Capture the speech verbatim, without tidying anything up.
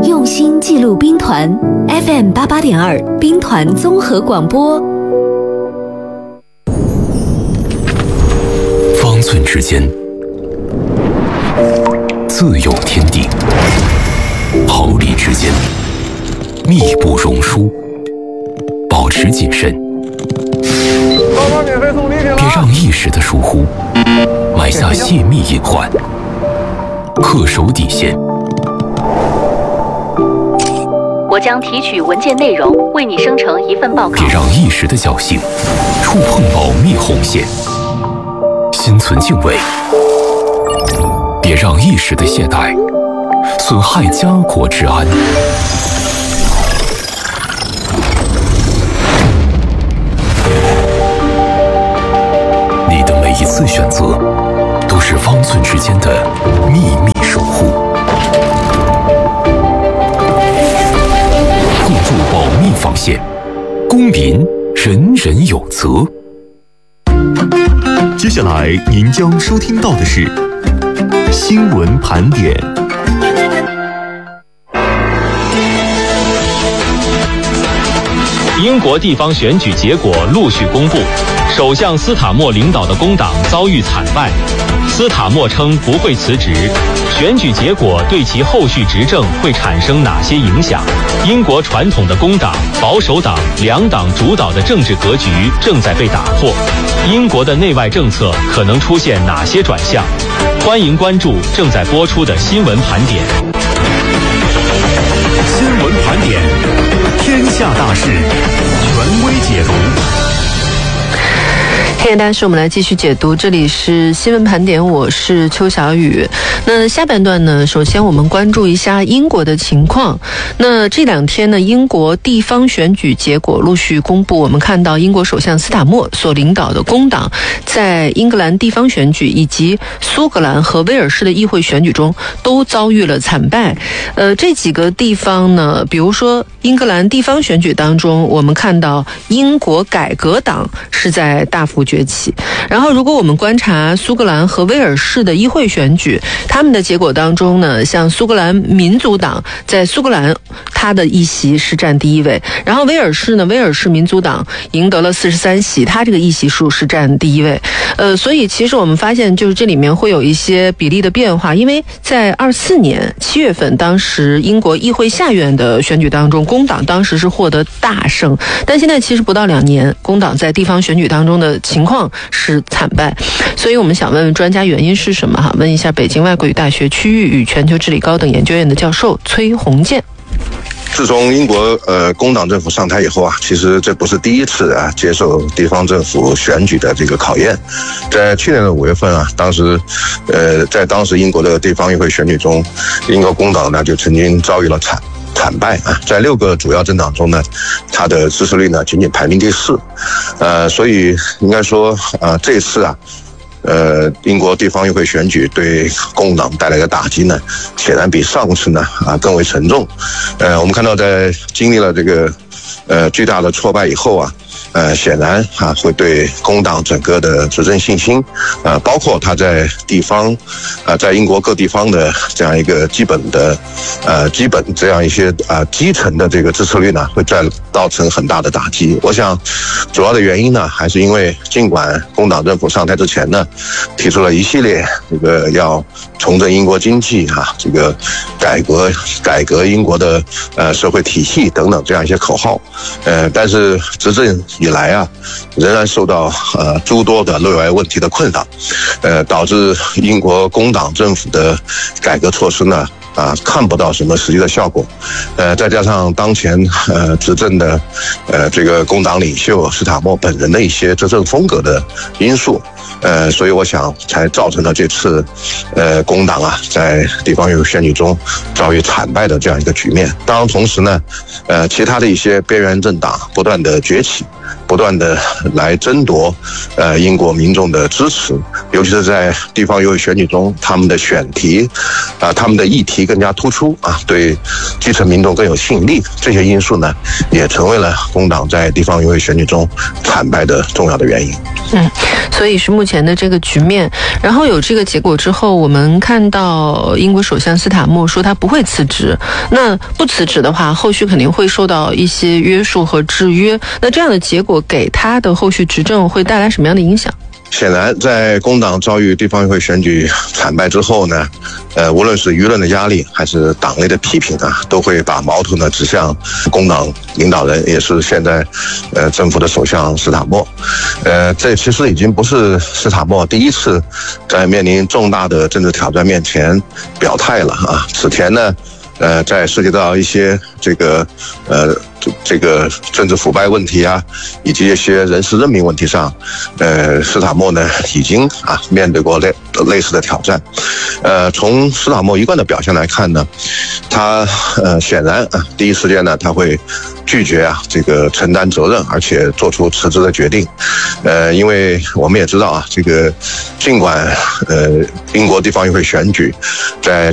用心记录兵团 F M 八八点二兵团综合广播。 方寸之间，自有天地；毫厘之间，密不容疏。保持谨慎，别让一时的疏忽埋下泄密隐患。恪守底线。 我将提取文件内容，为你生成一份报告。 别让一时的侥幸触碰保密红线。心存敬畏，别让一时的懈怠损害家国之安。你的每一次选择，都是方寸之间的秘密守护。步入保密防线，公民人人有责。 接下来您将收听到的是新闻盘点。 英国地方选举结果陆续公布，首相斯塔默领导的工党遭遇惨败。斯塔默称不会辞职，选举结果对其后续执政会产生哪些影响？英国传统的工党、保守党两党主导的政治格局正在被打破，英国的内外政策可能出现哪些转向？欢迎关注正在播出的新闻盘点。 新闻盘点，天下大事，权威解读。 天大事，我们来继续解读。这里是新闻盘点，我是邱小雨。那下半段呢，首先我们关注一下英国的情况。那这两天呢，英国地方选举结果陆续公布，我们看到英国首相斯塔默所领导的工党在英格兰地方选举以及苏格兰和威尔士的议会选举中都遭遇了惨败。呃，这几个地方呢，比如说英格兰地方选举当中，我们看到英国改革党是在大幅崛起。然后如果我们观察苏格兰和威尔士的议会选举，他们的结果当中呢，像苏格兰民族党在苏格兰他的议席是占第一位，然后威尔士呢，威尔士民族党赢得了四十三席，他这个议席数是占第一位。呃，所以其实我们发现就是这里面会有一些比例的变化，因为在二四年七月份，当时英国议会下院的选举当中，工党当时是获得大胜，但现在其实不到两年，工党在地方选举当中的情况是惨败。所以我们想问问专家原因是什么哈？问一下北京外国语大学区域与全球治理高等研究院的教授崔洪建。 自从英国呃工党政府上台以后啊，其实这不是第一次啊接受地方政府选举的这个考验。在去年的五月份啊，当时呃在当时英国的地方议会选举中，英国工党呢就曾经遭遇了惨惨败啊，在六个主要政党中呢，它的支持率呢仅仅排名第四，呃，所以应该说啊、呃，这次啊。呃，英国地方议会选举对工党带来的打击呢，显然比上次呢啊更为沉重。呃，我们看到在经历了这个呃巨大的挫败以后啊，呃，显然啊会对工党整个的执政信心，呃，包括他在地方，啊、呃，在英国各地方的这样一个基本的，呃，基本这样一些啊、呃、基层的这个支持率呢，会再造成很大的打击。我想，主要的原因呢，还是因为尽管工党政府上台之前呢，提出了一系列这个要重振英国经济啊，这个改革改革英国的呃社会体系等等这样一些口号，呃，但是执政以来啊，仍然受到呃诸多的内外问题的困扰，呃，导致英国工党政府的改革措施呢啊看不到什么实际的效果，呃，再加上当前呃执政的呃这个工党领袖斯塔默本人的一些执政风格的因素。呃，所以我想才造成了这次，呃，工党啊在地方议会选举中遭遇惨败的这样一个局面。当然，同时呢，呃，其他的一些边缘政党不断的崛起，不断的来争夺，呃，英国民众的支持，尤其是在地方议会选举中，他们的选题，啊、呃，他们的议题更加突出啊，对基层民众更有吸引力。这些因素呢，也成为了工党在地方议会选举中惨败的重要的原因。 嗯， 所以是目前的这个局面。然后有这个结果之后，我们看到英国首相斯塔默说他不会辞职，那不辞职的话，后续肯定会受到一些约束和制约。那这样的结果给他的后续执政会带来什么样的影响？ 显然，在工党遭遇地方议会选举惨败之后呢，呃，无论是舆论的压力还是党内的批评啊，都会把矛头呢指向工党领导人，也是现在呃政府的首相斯塔默。呃，这其实已经不是斯塔默第一次在面临重大的政治挑战面前表态了啊。此前呢，呃，在涉及到一些这个呃。这个政治腐败问题啊，以及一些人事任命问题上，呃，斯塔默呢已经啊面对过类类似的挑战。呃，从斯塔默一贯的表现来看呢，他呃显然啊第一时间呢他会拒绝啊这个承担责任，而且做出辞职的决定。呃，因为我们也知道啊，这个尽管呃英国地方议会选举在